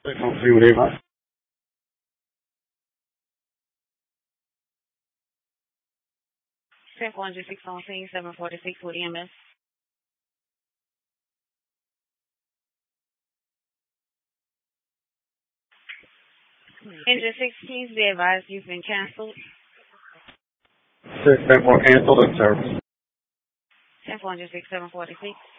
613 with Avon. 10-406 on scene, 746 with EMS. Engine 16, be advised you've been canceled. 10-4 canceled in service. 10-406, 746.